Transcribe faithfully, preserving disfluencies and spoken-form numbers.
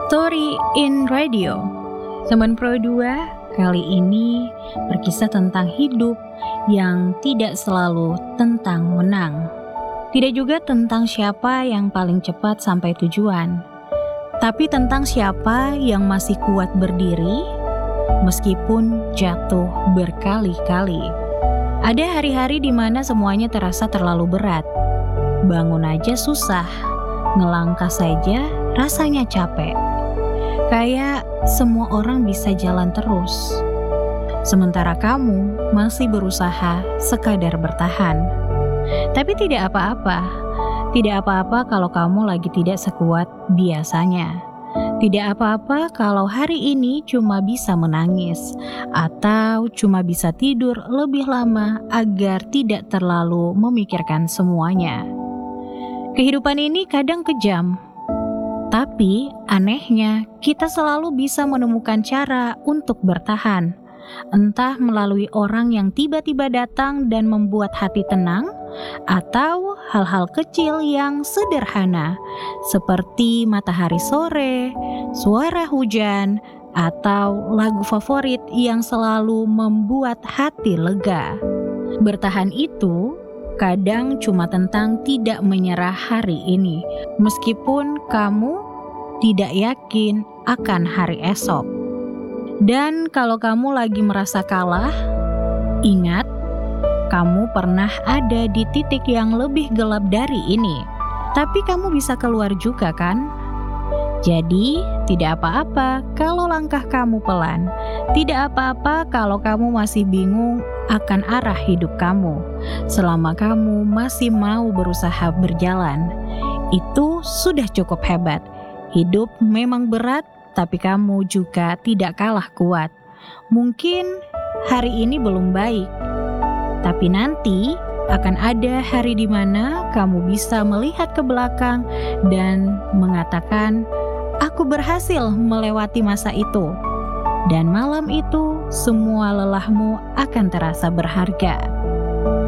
Story in Radio. Teman Pro dua kali ini berkisah tentang hidup yang tidak selalu tentang menang. Tidak juga tentang siapa yang paling cepat sampai tujuan, tapi tentang siapa yang masih kuat berdiri meskipun jatuh berkali-kali. Ada hari-hari di mana semuanya terasa terlalu berat. Bangun aja susah, ngelangkah saja rasanya capek. Kayak semua orang bisa jalan terus, sementara kamu masih berusaha sekadar bertahan. Tapi tidak apa-apa, tidak apa-apa kalau kamu lagi tidak sekuat biasanya. Tidak apa-apa kalau hari ini cuma bisa menangis, atau cuma bisa tidur lebih lama agar tidak terlalu memikirkan semuanya. Kehidupan ini kadang kejam, tapi anehnya kita selalu bisa menemukan cara untuk bertahan. Entah melalui orang yang tiba-tiba datang dan membuat hati tenang, atau hal-hal kecil yang sederhana seperti matahari sore, suara hujan, atau lagu favorit yang selalu membuat hati lega. Bertahan itu kadang cuma tentang tidak menyerah hari ini, meskipun kamu tidak yakin akan hari esok. Dan kalau kamu lagi merasa kalah, ingat, kamu pernah ada di titik yang lebih gelap dari ini, tapi kamu bisa keluar juga kan? Jadi, tidak apa-apa kalau langkah kamu pelan. Tidak apa-apa kalau kamu masih bingung akan arah hidup kamu. Selama kamu masih mau berusaha berjalan, itu sudah cukup hebat. Hidup memang berat, tapi kamu juga tidak kalah kuat. Mungkin hari ini belum baik, tapi nanti akan ada hari di mana kamu bisa melihat ke belakang dan mengatakan, "Aku berhasil melewati masa itu." Dan malam itu semua lelahmu akan terasa berharga.